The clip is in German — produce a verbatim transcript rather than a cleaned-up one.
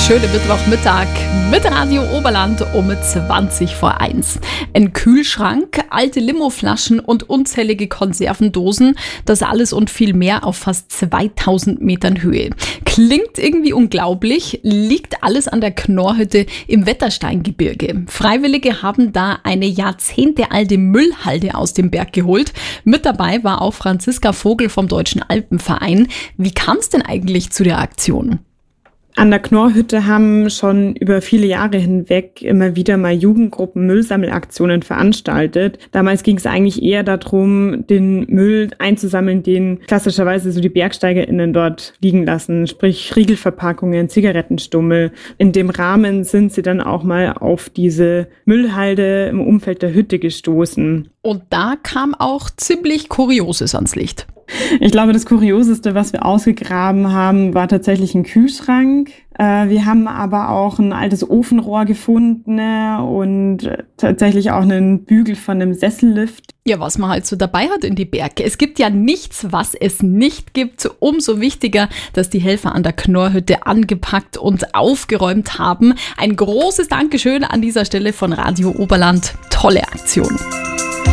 schönen Mittwochmittag mit Radio Oberland um zwanzig vor eins. Ein Kühlschrank, alte Limoflaschen und unzählige Konservendosen, das alles und viel mehr auf fast zweitausend Metern Höhe. Klingt irgendwie unglaublich, liegt alles an der Knorrhütte im Wettersteingebirge. Freiwillige haben da eine jahrzehntealte Müllhalde aus dem Berg geholt. Mit dabei war auch Franziska Vogel vom Deutschen Alpenverein. Wie kam es denn eigentlich zu der Aktion? An der Knorrhütte haben schon über viele Jahre hinweg immer wieder mal Jugendgruppen Müllsammelaktionen veranstaltet. Damals ging es eigentlich eher darum, den Müll einzusammeln, den klassischerweise so die BergsteigerInnen dort liegen lassen, sprich Riegelverpackungen, Zigarettenstummel. In dem Rahmen sind sie dann auch mal auf diese Müllhalde im Umfeld der Hütte gestoßen. Und da kam auch ziemlich Kurioses ans Licht. Ich glaube, das Kurioseste, was wir ausgegraben haben, war tatsächlich ein Kühlschrank. Wir haben aber auch ein altes Ofenrohr gefunden und tatsächlich auch einen Bügel von einem Sessellift. Ja, was man halt so dabei hat in die Berge. Es gibt ja nichts, was es nicht gibt. Umso wichtiger, dass die Helfer an der Knorrhütte angepackt und aufgeräumt haben. Ein großes Dankeschön an dieser Stelle von Radio Oberland. Tolle Aktion.